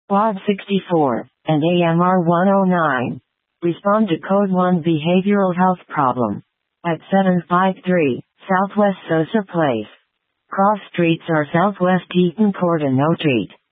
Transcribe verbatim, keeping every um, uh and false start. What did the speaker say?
Quad sixty-four, and A M R one oh nine. Respond to Code one Behavioral Health Problem. At seven five three, Southwest Sosa Place. Cross streets are Southwest Eaton Court and No Treat.